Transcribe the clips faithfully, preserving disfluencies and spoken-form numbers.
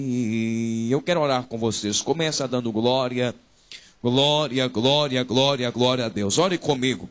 E eu quero orar com vocês. Começa dando glória, glória, glória, glória, glória a Deus. Ore comigo.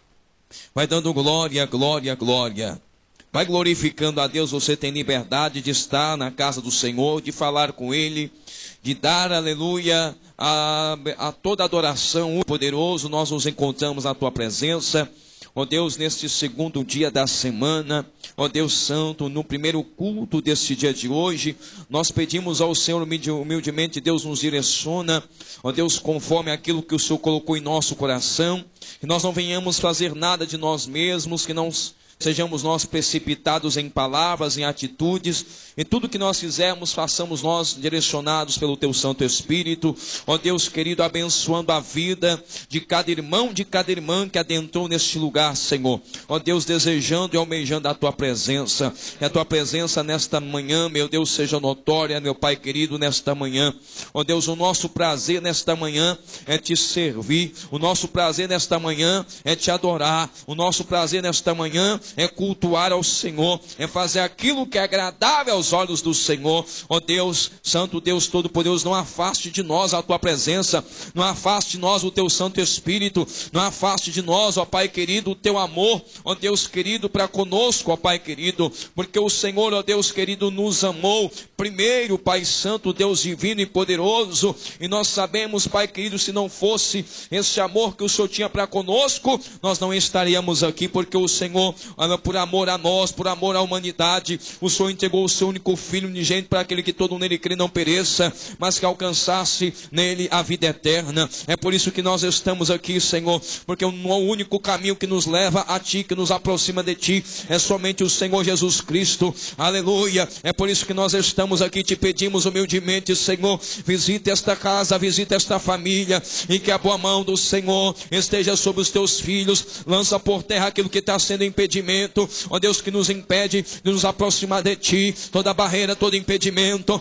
Vai dando glória, glória, glória. Vai glorificando a Deus. Você tem liberdade de estar na casa do Senhor, de falar com Ele, de dar, aleluia, a, a toda adoração. Poderoso, nós nos encontramos na Tua presença. Ó Deus, neste segundo dia da semana, ó Deus Santo, no primeiro culto deste dia de hoje, nós pedimos ao Senhor humildemente, Deus nos direciona, ó Deus, conforme aquilo que o Senhor colocou em nosso coração, que nós não venhamos fazer nada de nós mesmos, que não sejamos nós precipitados em palavras, em atitudes, em tudo que nós fizermos, façamos nós direcionados pelo Teu Santo Espírito, ó Deus querido, abençoando a vida de cada irmão, de cada irmã que adentrou neste lugar, Senhor, ó Deus, desejando e almejando a Tua presença, que a Tua presença nesta manhã, meu Deus, seja notória, meu Pai querido, nesta manhã, ó Deus, o nosso prazer nesta manhã é Te servir, o nosso prazer nesta manhã é Te adorar, o nosso prazer nesta manhã é cultuar ao Senhor, é fazer aquilo que é agradável aos olhos do Senhor. Ó Deus, Santo Deus Todo-Poderoso, não afaste de nós a Tua presença, não afaste de nós o Teu Santo Espírito, não afaste de nós, ó Pai querido, o Teu amor, ó Deus querido, para conosco, ó Pai querido, porque o Senhor, ó Deus querido, nos amou primeiro, Pai Santo, Deus divino e poderoso, e nós sabemos, Pai querido, se não fosse esse amor que o Senhor tinha para conosco, nós não estaríamos aqui, porque o Senhor, por amor a nós, por amor à humanidade, o Senhor entregou o seu único Filho unigênito para aquele que todo nele crê não pereça, mas que alcançasse nele a vida eterna. É por isso que nós estamos aqui, Senhor, porque o único caminho que nos leva a Ti, que nos aproxima de Ti, é somente o Senhor Jesus Cristo. Aleluia. É por isso que nós estamos aqui, te pedimos humildemente, Senhor, visita esta casa, visita esta família, e que a boa mão do Senhor esteja sobre os Teus filhos, lança por terra aquilo que está sendo impedimento, ó Deus, que nos impede de nos aproximar de Ti, toda barreira, todo impedimento,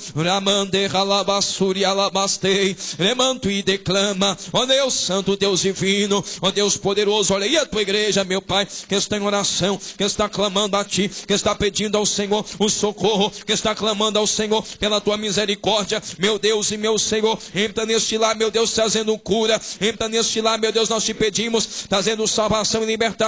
lemanto e declama, ó Deus Santo, Deus divino, ó Deus poderoso, olha aí a Tua igreja, meu Pai, que está em oração, que está clamando a Ti, que está pedindo ao Senhor o socorro, que está clamando ao Senhor pela Tua misericórdia, meu Deus e meu Senhor, entra neste lar, meu Deus, trazendo cura, entra neste lar, meu Deus, nós Te pedimos, trazendo salvação e libertação,